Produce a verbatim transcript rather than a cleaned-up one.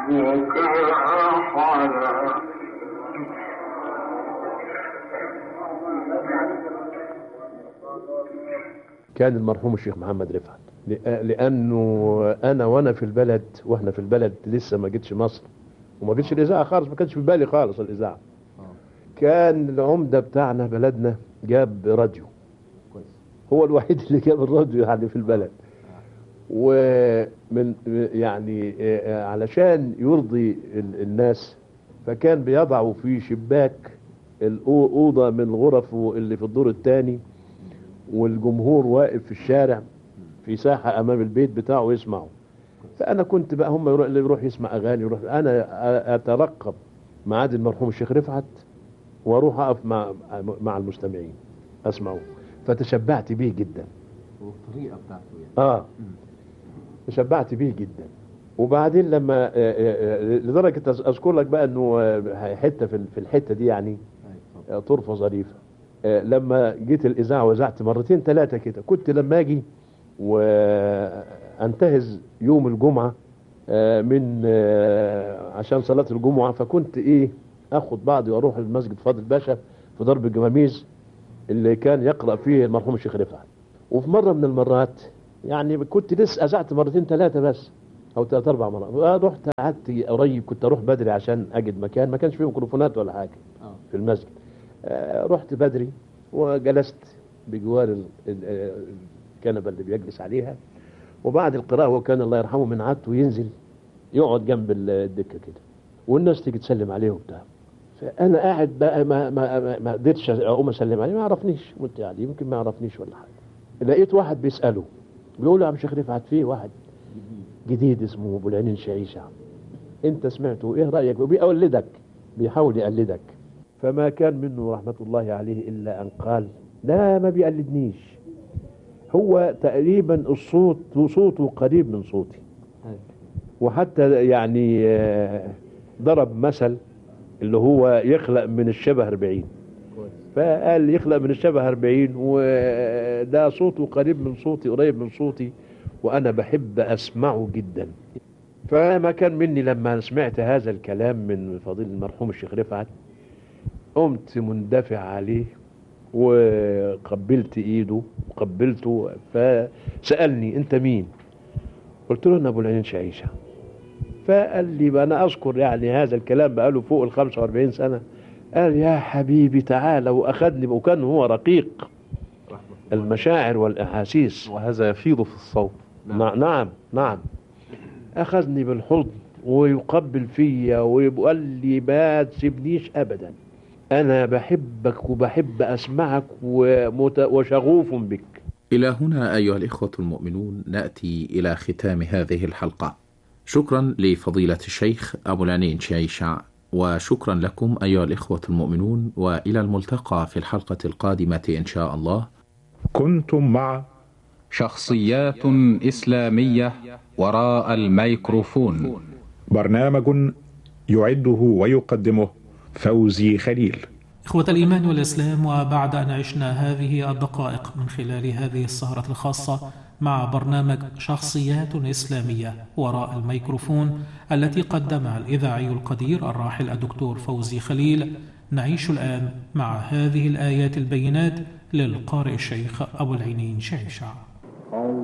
كان المرحوم الشيخ محمد رفعت، لأنه أنا وأنا في البلد وإحنا في البلد لسه ما جيتش مصر وما جيتش الإذاعة خالص، ما كانش في بالي خالص الإذاعة. كان العمدة بتاعنا بلدنا جاب راديو، هو الوحيد اللي جاب الراديو يعني في البلد. ومن يعني علشان يرضي الناس فكان بيضعوا في شباك الأوضة من الغرف اللي في الدور الثاني، والجمهور واقف في الشارع في ساحة أمام البيت بتاعه يسمعوا. فأنا كنت بقى هم يروح اللي يروح يسمع أغاني يروح، أنا أترقب ميعاد المرحوم الشيخ رفعت وأروح أقف مع مع المستمعين أسمعه، فتشبعت به جدا. والطريقة بتاعته يعني. آه تشبعت به جدا. وبعدين لما لدرجة أذكر لك بقى إنه حتة في الحتة دي يعني طرفة ظريفة. لما جيت الإذاعة وزعت مرتين ثلاثة كده، كنت لما أجي وأنتهز يوم الجمعة من عشان صلاة الجمعة، فكنت إيه أخد بعضي وأروح المسجد فاضل باشا في درب الجماميز اللي كان يقرأ فيه المرحوم الشيخ رفعت. وفي مرة من المرات يعني كنت لسه أذعت مرتين ثلاثة بس أو ثلاث أربع مرات، رحت قعدت قريب، كنت أروح بدري عشان أجد مكان، ما كانش فيه ميكروفونات ولا حاجة في المسجد. رحت بدري وجلست بجوار الكنبة اللي بيجلس عليها، وبعد القراءة وكان الله يرحمه من عادته ينزل يقعد جنب الدكة كده والناس تيجي تسلم عليه وبتاع. فأنا قاعد بقى ما ما ما قدرتش أقوم أسلم عليه، ما عرفنيش، قلت يعني يمكن ما عرفنيش ولا حاجة. لقيت واحد بيسأله بيقول له يا عم شيخ رفعت فيه واحد جديد اسمه أبو العينين شعيشة، أنت سمعته إيه رأيك؟ وبيقلدك، بيحاول يقلدك. فما كان منه رحمة الله عليه إلا أن قال لا ما بيقلدنيش، هو تقريبا الصوت صوته قريب من صوتي. وحتى يعني ضرب مثل اللي هو يخلق من الشبه أربعين، فقال يخلق من الشبه أربعين وده صوته قريب من صوتي قريب من صوتي وأنا بحب أسمعه جدا. فما كان مني لما سمعت هذا الكلام من فضيل المرحوم الشيخ رفعت، قمت مندفع عليه وقبلت ايده وقبلته. فسألني انت مين؟ قلت له انا ابو العينين شعيشة. فقال لي انا اذكر يعني هذا الكلام بقاله فوق ال خمسة وأربعين سنة. قال يا حبيبي تعالى، واخدني، وكان هو رقيق المشاعر والاحاسيس وهذا يفيض في الصوت. نعم نعم نعم. اخذني بالحضن ويقبل فيا ويقول لي ما تسيبنيش ابدا، أنا بحبك وبحب أسمعك وشغوف بك. إلى هنا أيها الإخوة المؤمنون نأتي إلى ختام هذه الحلقة. شكرا لفضيلة الشيخ أبو العينين شعيشة، وشكرا لكم أيها الإخوة المؤمنون، وإلى الملتقى في الحلقة القادمة إن شاء الله. كنتم مع شخصيات إسلامية وراء الميكروفون، برنامج يعده ويقدمه فوزي خليل. إخوة الإيمان والإسلام، وبعد أن عشنا هذه الدقائق من خلال هذه السهرة الخاصة مع برنامج شخصيات إسلامية وراء الميكروفون التي قدمها الإذاعي القدير الراحل الدكتور فوزي خليل، نعيش الآن مع هذه الآيات البينات للقارئ الشيخ أبو العينين شعيشة.